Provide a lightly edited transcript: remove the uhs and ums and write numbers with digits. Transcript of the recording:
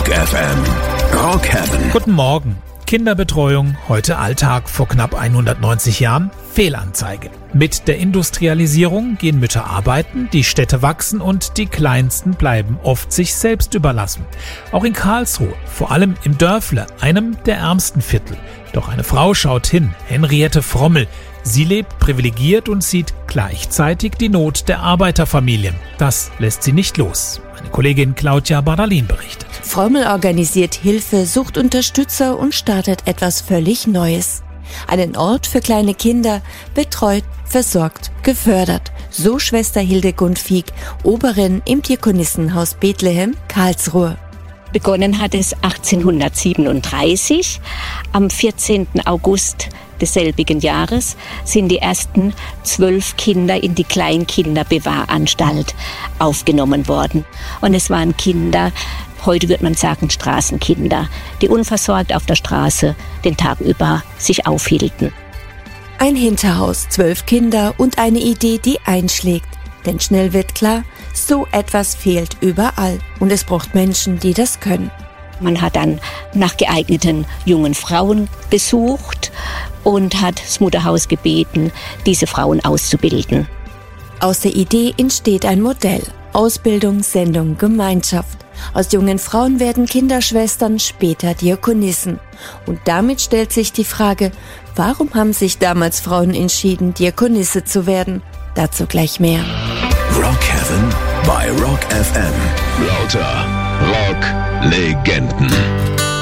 Rock FM. Rock Heaven. Guten Morgen. Kinderbetreuung, heute Alltag, vor knapp 190 Jahren Fehlanzeige. Mit der Industrialisierung gehen Mütter arbeiten, die Städte wachsen und die Kleinsten bleiben oft sich selbst überlassen. Auch in Karlsruhe, vor allem im Dörfle, einem der ärmsten Viertel. Doch eine Frau schaut hin, Henriette Frommel. Sie lebt privilegiert und sieht gleichzeitig die Not der Arbeiterfamilien. Das lässt sie nicht los. Meine Kollegin Claudia Bardalin berichtet. Frommel organisiert Hilfe, sucht Unterstützer und startet etwas völlig Neues. Einen Ort für kleine Kinder, betreut, versorgt, gefördert. So Schwester Hildegund Fieck, Oberin im Diakonissenhaus Bethlehem, Karlsruhe. Begonnen hat es 1837. Am 14. August desselbigen Jahres sind die ersten 12 Kinder in die Kleinkinderbewahranstalt aufgenommen worden. Und es waren Kinder, heute würde man sagen Straßenkinder, die unversorgt auf der Straße den Tag über sich aufhielten. Ein Hinterhaus, 12 Kinder und eine Idee, die einschlägt. Denn schnell wird klar, so etwas fehlt überall. Und es braucht Menschen, die das können. Man hat dann nach geeigneten jungen Frauen gesucht und hat das Mutterhaus gebeten, diese Frauen auszubilden. Aus der Idee entsteht ein Modell. Ausbildung, Sendung, Gemeinschaft. Aus jungen Frauen werden Kinderschwestern, später Diakonissen. Und damit stellt sich die Frage, warum haben sich damals Frauen entschieden, Diakonisse zu werden? Dazu gleich mehr. Rock Heaven bei Rock FM. Lauter Rock-Legenden.